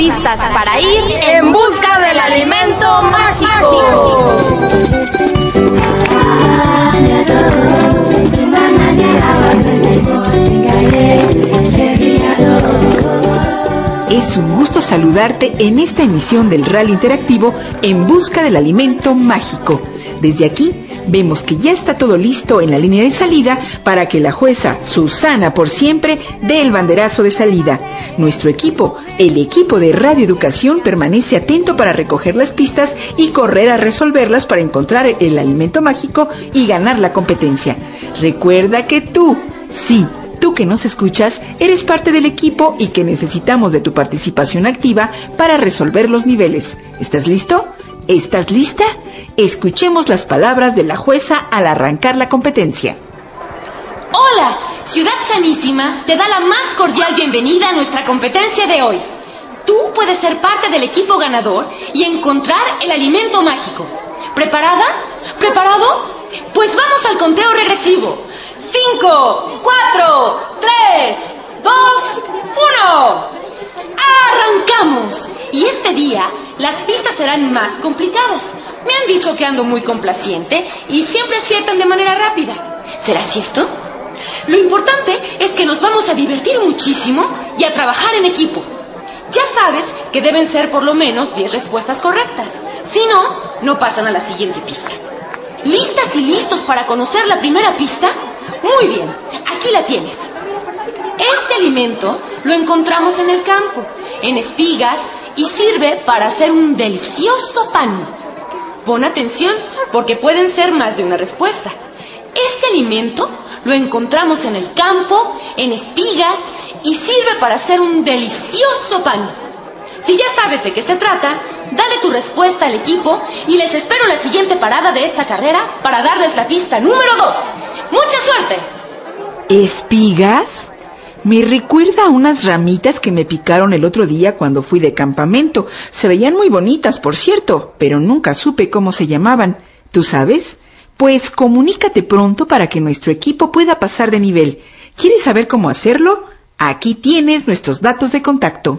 listas para ir en busca del alimento mágico. Es un gusto saludarte en esta emisión del Rally Interactivo En Busca del Alimento Mágico. Desde aquí vemos que ya está todo listo en la línea de salida para que la jueza Susana por siempre dé el banderazo de salida. Nuestro equipo, el equipo de Radio Educación, permanece atento para recoger las pistas y correr a resolverlas para encontrar el alimento mágico y ganar la competencia. Recuerda que tú, sí, tú que nos escuchas, eres parte del equipo y que necesitamos de tu participación activa para resolver los niveles. ¿Estás listo? ¿Estás lista? Escuchemos las palabras de la jueza al arrancar la competencia. Hola, Ciudad Sanísima te da la más cordial bienvenida a nuestra competencia de hoy. Tú puedes ser parte del equipo ganador y encontrar el alimento mágico. ¿Preparada? ¿Preparado? Pues vamos al conteo regresivo. 5, 4, 3, 2, 1. ¡Arrancamos! Y este día las pistas serán más complicadas. Me han dicho que ando muy complaciente y siempre aciertan de manera rápida. ¿Será cierto? Lo importante es que nos vamos a divertir muchísimo y a trabajar en equipo. Ya sabes que deben ser por lo menos 10 respuestas correctas. Si no, no pasan a la siguiente pista. ¿Listas y listos para conocer la primera pista? Muy bien, aquí la tienes. Este alimento lo encontramos en el campo, en espigas, y sirve para hacer un delicioso pan. Pon atención, porque pueden ser más de una respuesta. Este alimento lo encontramos en el campo, en espigas, y sirve para hacer un delicioso pan. Si ya sabes de qué se trata, dale tu respuesta al equipo y les espero en la siguiente parada de esta carrera para darles la pista número 2. ¡Mucha suerte! ¿Espigas? Me recuerda a unas ramitas que me picaron el otro día cuando fui de campamento. Se veían muy bonitas, por cierto, pero nunca supe cómo se llamaban. ¿Tú sabes? Pues comunícate pronto para que nuestro equipo pueda pasar de nivel. ¿Quieres saber cómo hacerlo? Aquí tienes nuestros datos de contacto.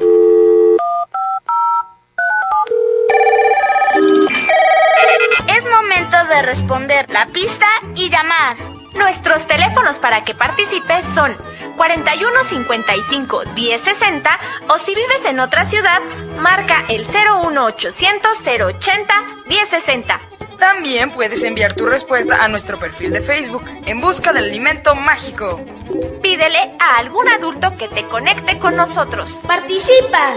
Es momento de responder la pista y llamar. Nuestros teléfonos para que participes son 41 55 10 60 o si vives en otra ciudad, marca el 01800 080 10 60. También puedes enviar tu respuesta a nuestro perfil de Facebook, En Busca del Alimento Mágico. Pídele a algún adulto que te conecte con nosotros. ¡Participa!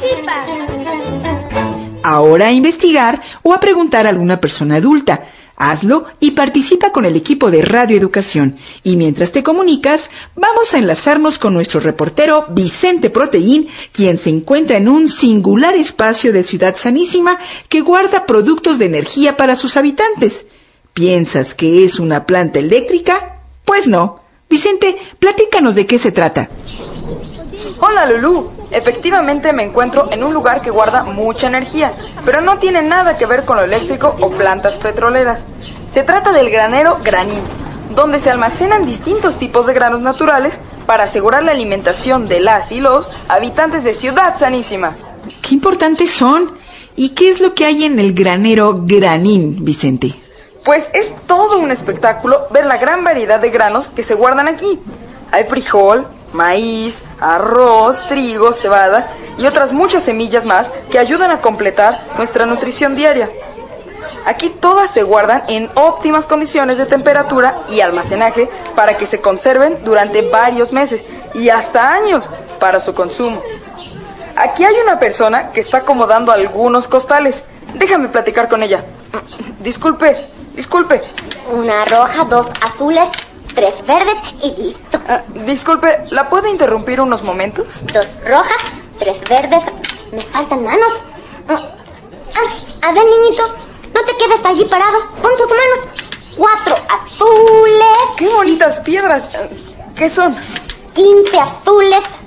Ahora a investigar o a preguntar a alguna persona adulta. Hazlo y participa con el equipo de Radio Educación. Y mientras te comunicas, vamos a enlazarnos con nuestro reportero Vicente Proteín, quien se encuentra en un singular espacio de Ciudad Sanísima que guarda productos de energía para sus habitantes. ¿Piensas que es una planta eléctrica? Pues no. Vicente, platícanos de qué se trata. Hola Lulú, efectivamente me encuentro en un lugar que guarda mucha energía, pero no tiene nada que ver con lo eléctrico o plantas petroleras. Se trata del granero Granín, donde se almacenan distintos tipos de granos naturales para asegurar la alimentación de las y los habitantes de Ciudad Sanísima. ¡Qué importantes son! ¿Y qué es lo que hay en el granero Granín, Vicente? Pues es todo un espectáculo ver la gran variedad de granos que se guardan aquí. Hay frijol, maíz, arroz, trigo, cebada y otras muchas semillas más que ayudan a completar nuestra nutrición diaria. Aquí todas se guardan en óptimas condiciones de temperatura y almacenaje para que se conserven durante varios meses y hasta años para su consumo. Aquí hay una persona que está acomodando algunos costales. Déjame platicar con ella. Disculpe. Una roja, 2 azules, 3 verdes y listo. Disculpe, ¿la puedo interrumpir unos momentos? 2 rojas, 3 verdes. Me faltan manos. A ver, niñito, no te quedes allí parado. Pon tus manos. 4 azules. ¡Qué bonitas piedras! ¿Qué son? 15 azules,